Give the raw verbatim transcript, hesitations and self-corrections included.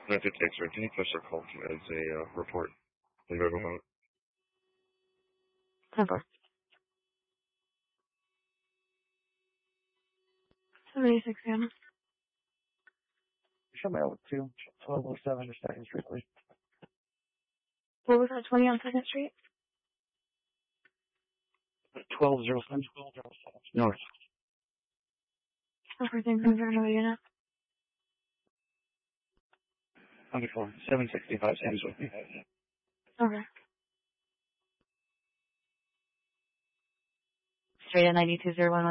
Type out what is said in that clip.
nine fifty X-ray. Can you push our call as a uh, report? Leave it alone. Okay. seventy-six, Anna. Show me over to twelve oh seven second Street, please. What was that, twenty on second Street? twelve oh seven. North. Everything's in front of a unit. Wonderful. seven sixty-five Sam's with me. Okay. Straight at ninety-two zero one.